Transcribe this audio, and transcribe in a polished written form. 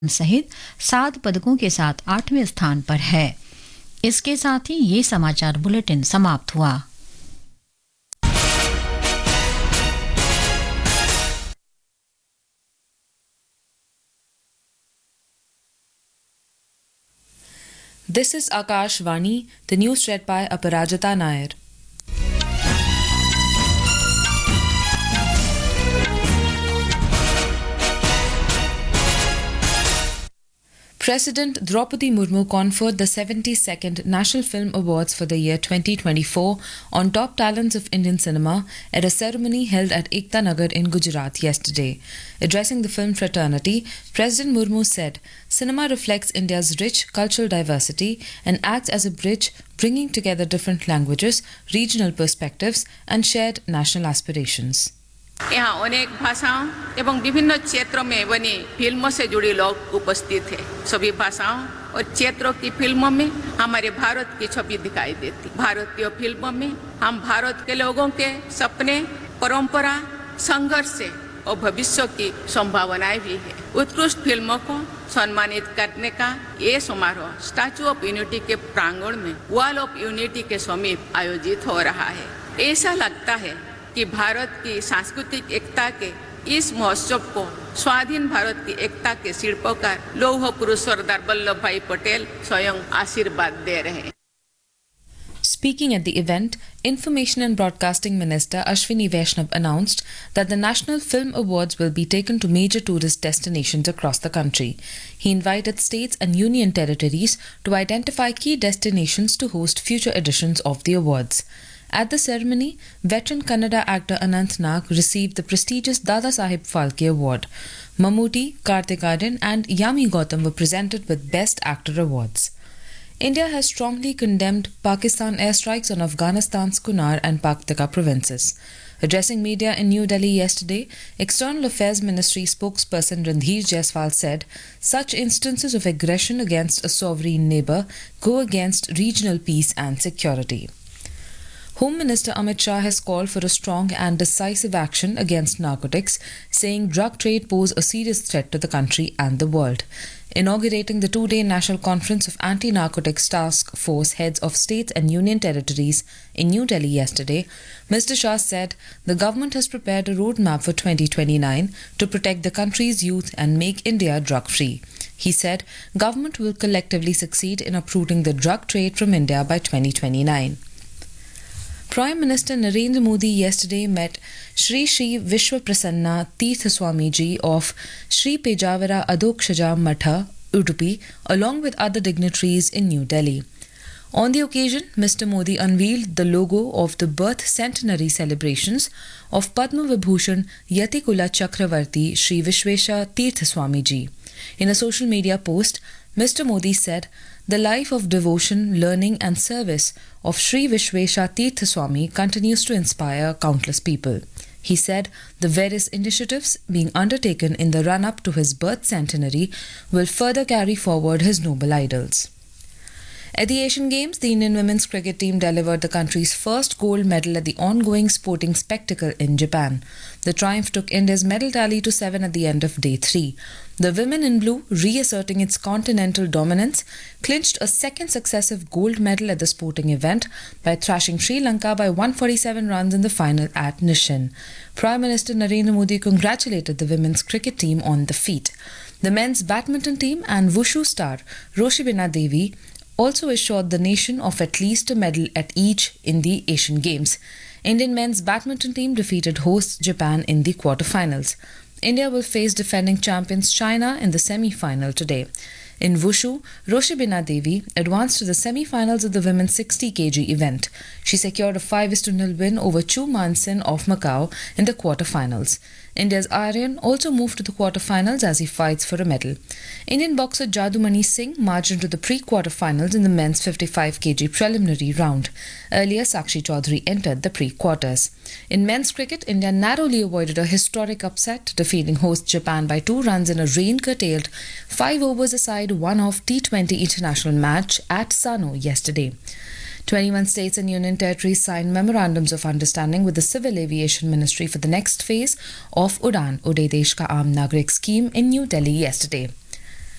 सहित 7 पदकों के साथ 8वें स्थान पर है। इसके साथ ही ये समाचार बुलेटिन समाप्त हुआ। This is Akashvani, the news read by Aparajita Nair. President Draupadi Murmu conferred the 72nd National Film Awards for the year 2024 on top talents of Indian cinema at a ceremony held at Ekta Nagar in Gujarat yesterday. Addressing the film fraternity, President Murmu said, "Cinema reflects India's rich cultural diversity and acts as a bridge bringing together different languages, regional perspectives and shared national aspirations." यहाँ अनेक भाषाओं एवं विभिन्न क्षेत्रों में बनी फिल्मों से जुड़े लोग उपस्थित हैं। सभी भाषाओं और क्षेत्रों की फिल्मों में हमारे भारत की छवि दिखाई देती। भारतीय फिल्मों में हम भारत के लोगों के सपने, परंपरा, संघर्ष और भविष्य की संभावनाएं भी है। उत्कृष्ट फिल्मों को सम्मानित करने का ये समारोह स्टैच्यू ऑफ यूनिटी के प्रांगण में वॉल ऑफ यूनिटी के समीप आयोजित हो रहा है। ऐसा लगता है कि भारत की सांस्कृतिक एकता के इस महोत्सव को स्वाधीन भारत की एकता के शिल्पकार लौह पुरुष सरदार वल्लभ भाई पटेल स्वयं आशीर्वाद दे रहे हैं। Speaking at the event, Information and Broadcasting Minister Ashwini Vaishnav announced that the National Film Awards will be taken to major tourist destinations across the country. He invited states and union territories to identify key destinations to host future editions of the awards. At the ceremony, veteran Kannada actor Anant Nag received the prestigious Dada Saheb Phalke Award. Mammootty, Karthik Aaryan and Yami Gautam were presented with Best Actor awards. India has strongly condemned Pakistan airstrikes on Afghanistan's Kunar and Paktika provinces. Addressing media in New Delhi yesterday, External Affairs Ministry spokesperson Randhir Jaiswal said, "Such instances of aggression against a sovereign neighbour go against regional peace and security." Home Minister Amit Shah has called for a strong and decisive action against narcotics, saying drug trade pose a serious threat to the country and the world. Inaugurating the two-day National Conference of Anti-Narcotics Task Force heads of states and union territories in New Delhi yesterday, Mr. Shah said the government has prepared a roadmap for 2029 to protect the country's youth and make India drug-free. He said government will collectively succeed in uprooting the drug trade from India by 2029. Prime Minister Narendra Modi yesterday met Shri Shri Vishwa Prasanna Tirtha Swami Ji of Shri Pejavara Adokshaja Matha, Udupi, along with other dignitaries in New Delhi. On the occasion, Mr. Modi unveiled the logo of the birth centenary celebrations of Padma Vibhushan Yatikula Chakravarti Shri Vishwesha Tirtha Swami Ji. In a social media post, Mr. Modi said, "The life of devotion, learning and service of Sri Vishwesha Tirtha Swami continues to inspire countless people." He said the various initiatives being undertaken in the run-up to his birth centenary will further carry forward his noble ideals. At the Asian Games, the Indian women's cricket team delivered the country's first gold medal at the ongoing sporting spectacle in Japan. The triumph took India's medal tally to 7 at the end of day 3. The women in blue, reasserting its continental dominance, clinched a second successive gold medal at the sporting event by thrashing Sri Lanka by 147 runs in the final at Nishin. Prime Minister Narendra Modi congratulated the women's cricket team on the feat. The men's badminton team and wushu star Roshibina Devi also assured the nation of at least a medal at each in the Asian Games. Indian men's badminton team defeated hosts Japan in the quarterfinals. India will face defending champions China in the semi-final today. In wushu, Roshibina Devi advanced to the semi-finals of the women's 60 kg event. She secured a 5-0 win over Chu Man-sin of Macau in the quarterfinals. India's Aryan also moved to the quarterfinals as he fights for a medal. Indian boxer Jadumani Singh marched into the pre-quarterfinals in the men's 55 kg preliminary round. Earlier, Sakshi Chaudhary entered the pre-quarters. In men's cricket, India narrowly avoided a historic upset, defeating host Japan by 2 runs in a rain-curtailed 5 overs aside one-off T20 international match at Sano yesterday. 21 states and union territories signed memorandums of understanding with the Civil Aviation Ministry for the next phase of Udan Uday Desh Ka Aam Nagrik scheme in New Delhi yesterday.